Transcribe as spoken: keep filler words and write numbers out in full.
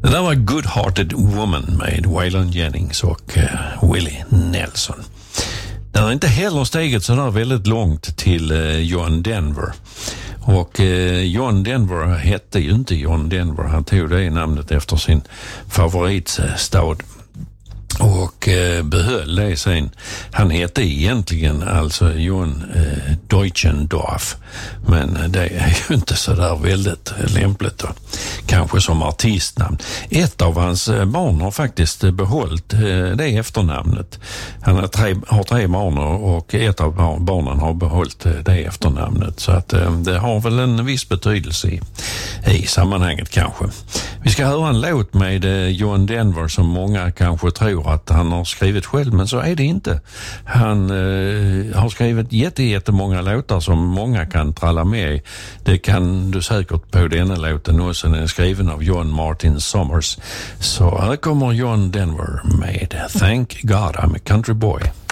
Det där var Good Hearted Woman med Waylon Jennings och uh, Willie Nelson. Det är inte heller steget så där väldigt långt till uh, John Denver. Och uh, John Denver hette ju inte John Denver. Han tog det namnet efter sin favoritstad. Och eh, behöll det sen. Han hette egentligen alltså John eh, Deutschendorf, men det är ju inte så där väldigt lämpligt då. Kanske som artistnamn. Ett av hans barn har faktiskt behållit eh, det efternamnet. Han har tre, har tre barn och ett av barnen har behållit det efternamnet. Så att eh, det har väl en viss betydelse i, i sammanhanget kanske. Vi ska höra en låt med eh, John Denver som många kanske tror att han har skrivit själv, men så är det inte. Han eh, har skrivit jätte, jättemånga låtar som många kan tralla med i. Det kan du säkert på denna låten också. Den är skriven av John Martin Sommers. Så här kommer John Denver med Thank God I'm a Country Boy.